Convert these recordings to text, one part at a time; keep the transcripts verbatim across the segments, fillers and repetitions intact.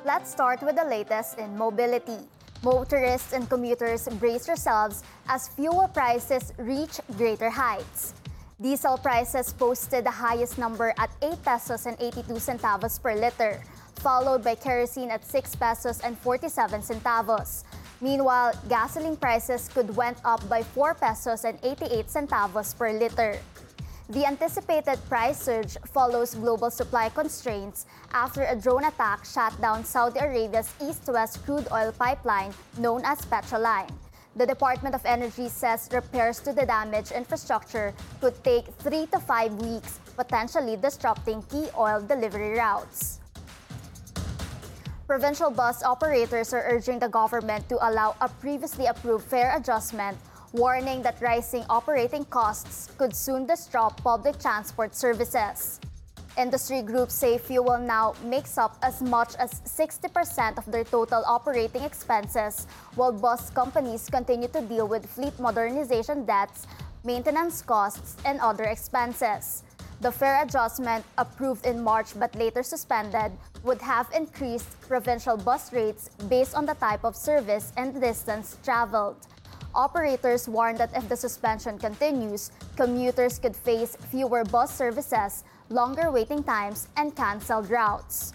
Let's start with the latest in mobility. Motorists and commuters brace yourselves as fuel prices reach greater heights. Diesel prices posted the highest number at eight pesos and eighty-two centavos per liter, followed by kerosene at six pesos and forty-seven centavos. Meanwhile, gasoline prices could went up by four pesos and eighty-eight centavos per liter. The anticipated price surge follows global supply constraints after a drone attack shut down Saudi Arabia's east-west crude oil pipeline known as Petroline. The Department of Energy says repairs to the damaged infrastructure could take three to five weeks, potentially disrupting key oil delivery routes. Provincial bus operators are urging the government to allow a previously approved fare adjustment, warning that rising operating costs could soon disrupt public transport services. Industry groups say fuel now makes up as much as sixty percent of their total operating expenses, while bus companies continue to deal with fleet modernization debts, maintenance costs, and other expenses. The fare adjustment, approved in March but later suspended, would have increased provincial bus rates based on the type of service and distance traveled. Operators warn that if the suspension continues, commuters could face fewer bus services, longer waiting times, and canceled routes.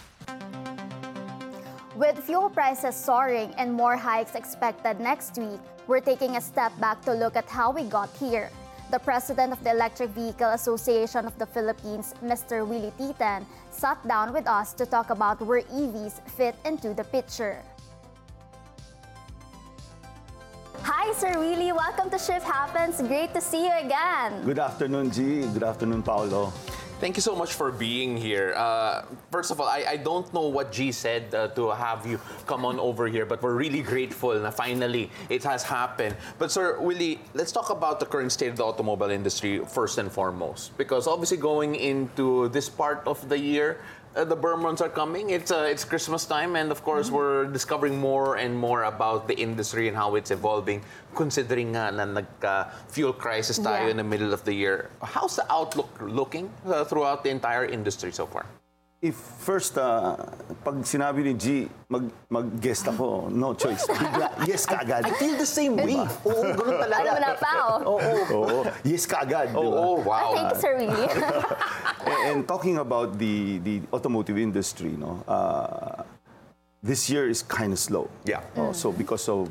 With fuel prices soaring and more hikes expected next week, we're taking a step back to look at how we got here. The president of the Electric Vehicle Association of the Philippines, Mister Willie Titen, sat down with us to talk about where E Vs fit into the picture. Hi, Sir Willie. Welcome to Shift Happens. Great to see you again. Good afternoon, G. Good afternoon, Paolo. Thank you so much for being here. Uh, first of all, I, I don't know what G said uh, to have you come on over here, but we're really grateful na finally it has happened. But Sir Willie, let's talk about the current state of the automobile industry first and foremost. Because obviously going into this part of the year, Uh, the Burr months are coming. It's uh, it's Christmas time, and of course, mm-hmm. we're discovering more and more about the industry and how it's evolving, considering nga na nag-fuel crisis tayo Yeah. in the middle of the year. How's the outlook looking uh, throughout the entire industry so far? If first, uh, pag sinabi ni G, mag, mag-guest ako, no choice. Bigla, yes ka agad. I feel the same way. Oo, ganun talaga. Alam mo na, Pao. Oo. Oo, yes ka agad. Oo, diba? oh, wow. Ah, thank you, Sir Willie. and, and talking about the, the automotive industry, no, uh, this year is kind of slow. Yeah. Oh, so because of